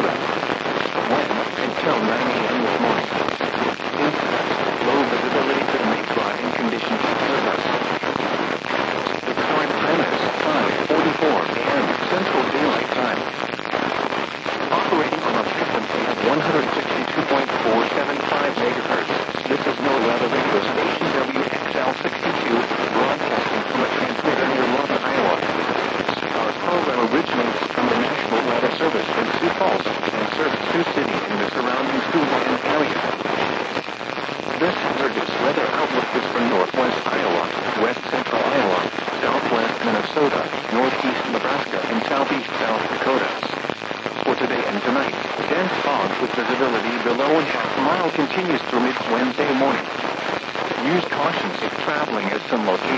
Dakota. Wind until 9 a.m. this morning. Impact. Low visibility could make driving conditions hazardous. The current time is 5:44 a.m. Central Daylight Time. Operating on a frequency of 162.475 megahertz. This is NOAA radio station WXL62, broadcasting from a transmitter near Lawton, Iowa. Our program originates from the National Weather Service in Sioux Falls and serves Sioux City and the surrounding Siouxland area. This hazardous weather outlook is for northwest Iowa, west central Iowa, southwest Minnesota, northeast Nebraska, and southeast South Dakota. For today and tonight, dense fog with visibility below a half-mile continues through mid-Wednesday morning. Use caution if traveling at some locations.